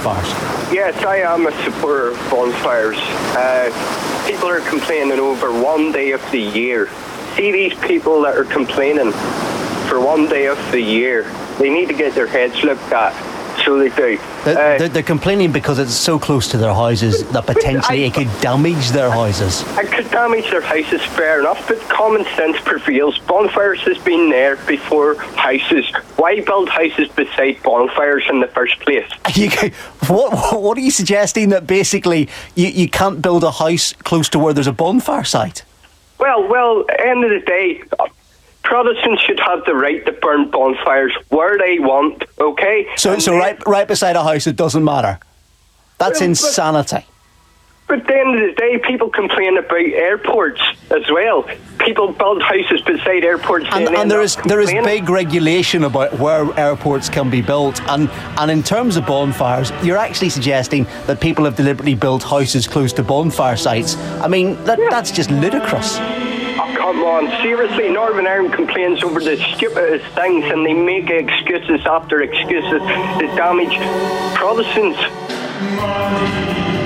bonfires? Yes, I am a supporter of bonfires. People are complaining over one day of the year. See these people that are complaining for one day of the year. They need to get their heads looked at. So they do. They're complaining because it's so close to their houses that potentially it could damage their houses. It could damage their houses, fair enough, but common sense prevails. Bonfires has been there before houses. Why build houses beside bonfires in the first place? What are you suggesting, that basically you can't build a house close to where there's a bonfire site? Well, at the end of the day, Protestants should have the right to burn bonfires where they want, okay? So right beside a house, it doesn't matter. That's insanity. But at the end of the day, people complain about airports as well. People build houses beside airports. And there is big regulation about where airports can be built. And in terms of bonfires, you're actually suggesting that people have deliberately built houses close to bonfire sites. I mean, that's just ludicrous. Come on, seriously, Northern Ireland complains over the stupidest things and they make excuses after excuses to damage Protestants.